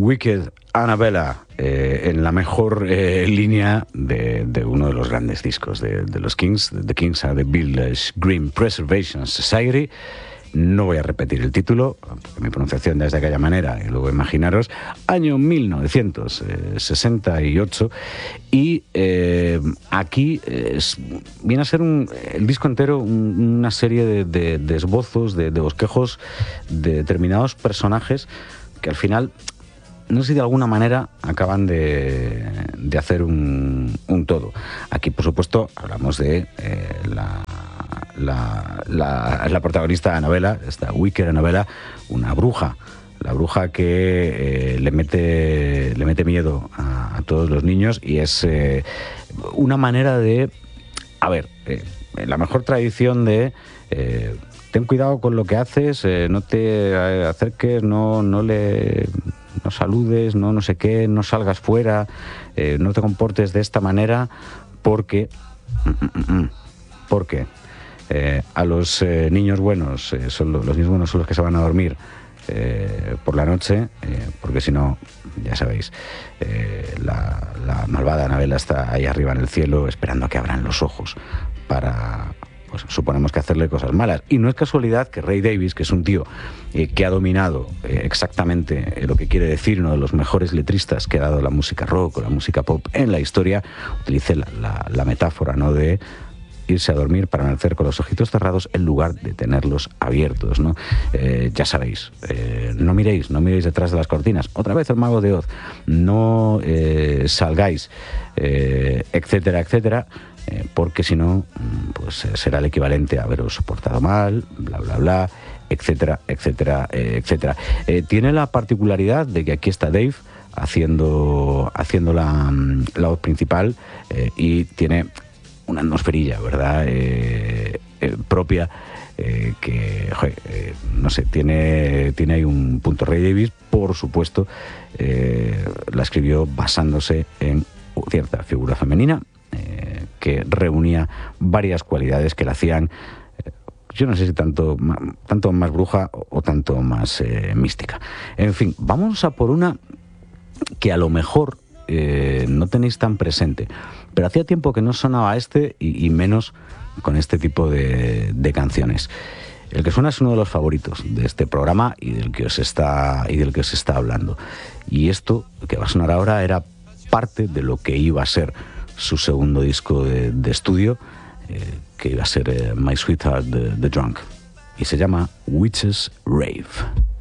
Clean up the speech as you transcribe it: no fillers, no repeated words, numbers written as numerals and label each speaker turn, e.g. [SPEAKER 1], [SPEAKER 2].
[SPEAKER 1] Wicked Annabella, en la mejor línea de uno de los grandes discos de los Kings. The Kings are the Village Green Preservation Society. No voy a repetir el título, porque mi pronunciación ya es de aquella manera, y luego imaginaros, año 1968, y aquí viene a ser el disco entero una serie de esbozos, de bosquejos de determinados personajes que al final, no sé si de alguna manera acaban de hacer un todo. Aquí, por supuesto, hablamos de la protagonista de Annabella, esta Wicked Annabella, una bruja. La bruja que le mete miedo a todos los niños, y es una manera de... A ver, la mejor tradición de... ten cuidado con lo que haces, no te acerques, no saludes, no sé qué, no salgas fuera, no te comportes de esta manera, porque a los niños buenos, los niños buenos son los que se van a dormir por la noche, porque si no, ya sabéis, la malvada Annabella está ahí arriba en el cielo esperando a que abran los ojos para... Pues suponemos que hacerle cosas malas. Y no es casualidad que Ray Davies, que es un tío que ha dominado exactamente lo que quiere decir, uno de los mejores letristas que ha dado la música rock o la música pop en la historia, utilice la metáfora, ¿no?, de irse a dormir para nacer con los ojitos cerrados en lugar de tenerlos abiertos, ¿no? Ya sabéis, no miréis detrás de las cortinas. Otra vez el mago de Oz. No salgáis, etcétera, etcétera, porque si no, pues será el equivalente a haberos soportado mal, bla, bla, bla, etcétera, etcétera, etcétera. Tiene la particularidad de que aquí está Dave haciendo la voz principal, y tiene una atmosferilla, ¿verdad?, propia, que, joder, no sé, tiene ahí un punto. Ray Davies, por supuesto, la escribió basándose en cierta figura femenina que reunía varias cualidades que la hacían, yo no sé si tanto más bruja o tanto más mística. En fin, vamos a por una que a lo mejor no tenéis tan presente, pero hacía tiempo que no sonaba y menos con este tipo de canciones. El que suena es uno de los favoritos de este programa y del que os está hablando. Y esto que va a sonar ahora era parte de lo que iba a ser su segundo disco de estudio, que iba a ser My Sweetheart the Drunk, y se llama Witch's Rave.